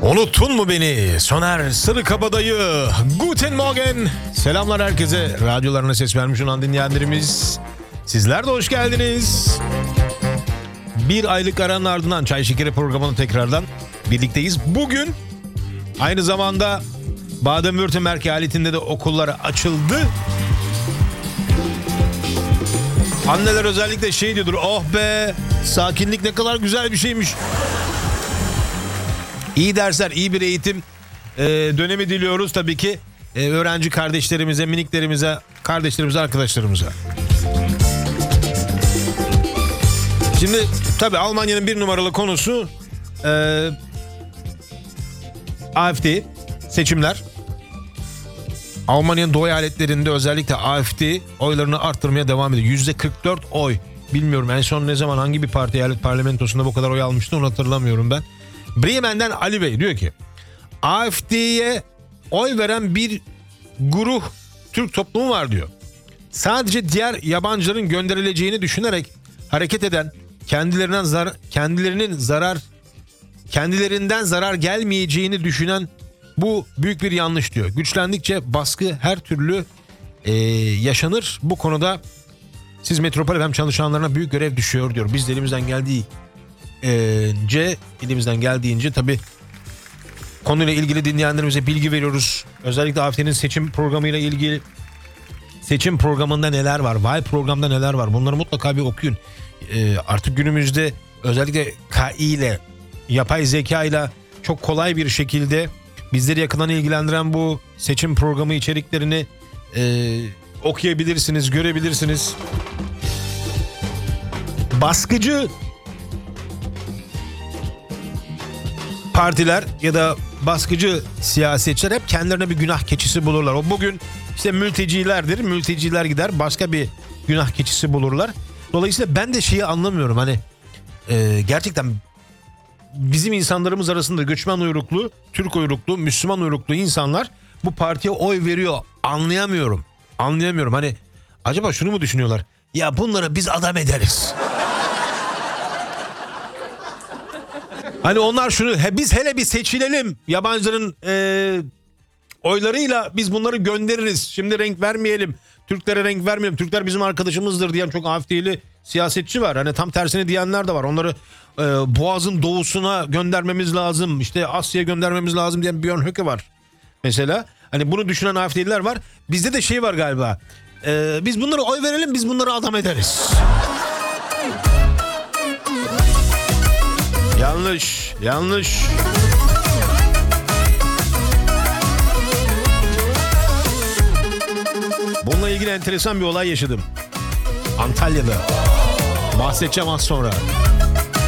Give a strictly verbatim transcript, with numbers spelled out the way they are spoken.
Unuttun mu beni? Soner Sarıkabadayı. Guten Morgen. Selamlar herkese. Radyolarına ses vermiş olan dinleyenlerimiz. Sizler de hoş geldiniz. Bir aylık aranın ardından Çay Şekeri programının tekrardan birlikteyiz. Bugün aynı zamanda Baden-Württemberg eyaletinde de okullar açıldı. Anneler özellikle şey diyordur. Oh be, sakinlik ne kadar güzel bir şeymiş. İyi dersler, iyi bir eğitim e, dönemi diliyoruz tabii ki e, öğrenci kardeşlerimize, miniklerimize, kardeşlerimize, arkadaşlarımıza. Şimdi tabii Almanya'nın bir numaralı konusu e, A F D seçimler. Almanya'nın doğu eyaletlerinde özellikle A F D oylarını arttırmaya devam ediyor. yüzde kırk dört oy. Bilmiyorum en son ne zaman hangi bir parti eyalet parlamentosunda bu kadar oy almıştı, onu hatırlamıyorum ben. Bremen'den Ali Bey diyor ki A F D'ye oy veren bir grup Türk toplumu var diyor. Sadece diğer yabancıların gönderileceğini düşünerek hareket eden, kendilerinden zar kendilerinin zarar kendilerinden zarar gelmeyeceğini düşünen bu büyük bir yanlış diyor. Güçlendikçe baskı her türlü e, yaşanır. Bu konuda siz Metropol F M çalışanlarına büyük görev düşüyor diyor. Biz de elimizden geldiği C elimizden geldiğince tabii konuyla ilgili dinleyenlerimize bilgi veriyoruz. Özellikle A F D'nin seçim programıyla ilgili, seçim programında neler var, Vay programda neler var, bunları mutlaka bir okuyun. Ee, artık günümüzde özellikle K I ile, yapay zeka ile çok kolay bir şekilde bizleri yakından ilgilendiren bu seçim programı içeriklerini e, okuyabilirsiniz, görebilirsiniz. Baskıcı partiler ya da baskıcı siyasetçiler hep kendilerine bir günah keçisi bulurlar. O bugün işte mültecilerdir. Mülteciler gider başka bir günah keçisi bulurlar. Dolayısıyla ben de şeyi anlamıyorum. Hani e, gerçekten bizim insanlarımız arasında göçmen uyruklu, Türk uyruklu, Müslüman uyruklu insanlar bu partiye oy veriyor. Anlayamıyorum. Anlayamıyorum. Hani acaba şunu mu düşünüyorlar? Ya bunları biz adam ederiz. Hani onlar şunu, he, biz hele bir seçilelim, yabancıların e, oylarıyla biz bunları göndeririz. Şimdi renk vermeyelim, Türklere renk vermeyelim, Türkler bizim arkadaşımızdır diyen çok A F D'li siyasetçi var. Hani tam tersini diyenler de var. Onları e, Boğaz'ın doğusuna göndermemiz lazım, işte Asya'ya göndermemiz lazım diyen Björn Höcke var mesela. Hani bunu düşünen A F D'liler var. Bizde de şey var galiba, e, biz bunlara oy verelim, biz bunları adam ederiz. Yanlış, yanlış. Bununla ilgili enteresan bir olay yaşadım. Antalya'da. Bahsedeceğim az sonra.